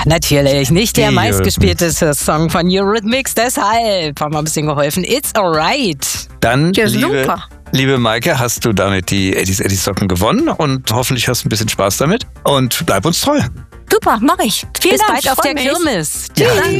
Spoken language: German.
Natürlich, nicht der meistgespielteste Song von Eurythmics, deshalb haben wir ein bisschen geholfen. It's alright. Dann, Ja, super. liebe Maike, hast du damit die Eddies Socken gewonnen und hoffentlich hast du ein bisschen Spaß damit und bleib uns treu. Super, mach ich. Vielen Bis Dank. bald auf freu der mich. Kirmes. Ja. Tschüss.